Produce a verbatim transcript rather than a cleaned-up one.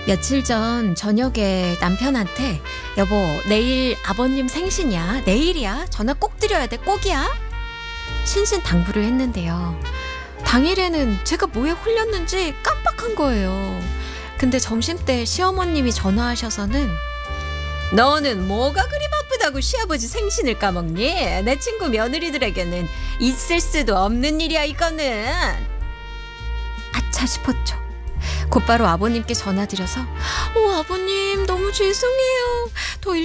며칠 전 저녁에 남편한테 여보 내일 아버님 생신이야. 내일이야. 전화 꼭 드려야 돼. 꼭이야. 신신당부를 했는데요. 당일에는 제가 뭐에 홀렸는지 깜빡한 거예요. 근데 점심때 시어머님이 전화하셔서는 너는 뭐가 그리 바쁘다고 시아버지 생신을 까먹니? 내 친구 며느리들에게는 있을 수도 없는 일이야 이거는. 아차 싶었죠. 곧바로 아버님께 전화드려서 어 아버님 너무 죄송해요. 더